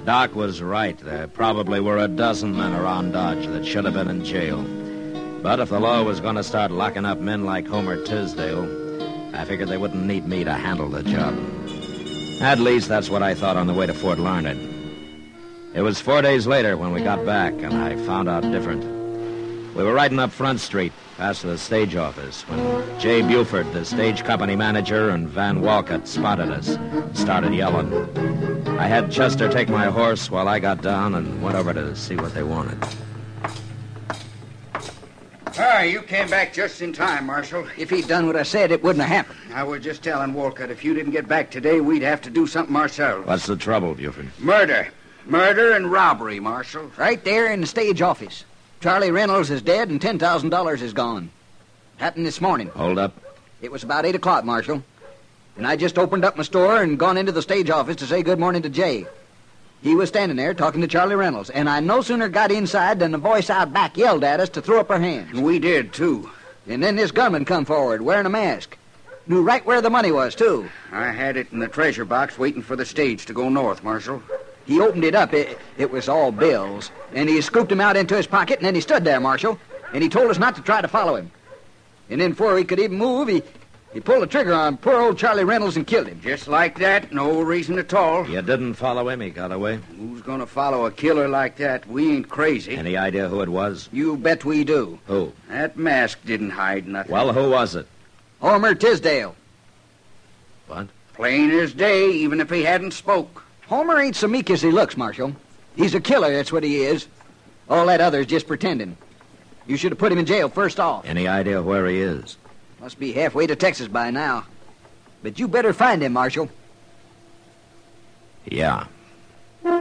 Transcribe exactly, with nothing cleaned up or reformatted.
Doc was right. There probably were a dozen men around Dodge that should have been in jail. But if the law was going to start locking up men like Homer Tisdale, I figured they wouldn't need me to handle the job. At least that's what I thought on the way to Fort Larned. It was four days later when we got back, and I found out different. We were riding up Front Street, past the stage office, when Jay Buford, the stage company manager, and Van Walcott spotted us and started yelling. I had Chester take my horse while I got down and went over to see what they wanted. Ah, you came back just in time, Marshal. If he'd done what I said, it wouldn't have happened. I was just telling Walcott if you didn't get back today, we'd have to do something ourselves. What's the trouble, Buford? Murder. Murder and robbery, Marshal. Right there in the stage office. Charlie Reynolds is dead and ten thousand dollars is gone. Happened this morning. Hold up. It was about eight o'clock, Marshal. And I just opened up my store and gone into the stage office to say good morning to Jay. He was standing there talking to Charlie Reynolds, and I no sooner got inside than the voice out back yelled at us to throw up our hands. And we did, too. And then this gunman come forward wearing a mask. Knew right where the money was, too. I had it in the treasure box waiting for the stage to go north, Marshal. He opened it up. It, it was all bills. And he scooped them out into his pocket, and then he stood there, Marshal. And he told us not to try to follow him. And then before he could even move, he, he pulled the trigger on poor old Charlie Reynolds and killed him. Just like that, no reason at all. You didn't follow him, he got away? Who's gonna follow a killer like that? We ain't crazy. Any idea who it was? You bet we do. Who? That mask didn't hide nothing. Well, who was it? Homer Tisdale. What? Plain as day, even if he hadn't spoke. Homer ain't so meek as he looks, Marshal. He's a killer, that's what he is. All that other's just pretending. You should have put him in jail first off. Any idea where he is? Must be halfway to Texas by now. But you better find him, Marshal. Yeah.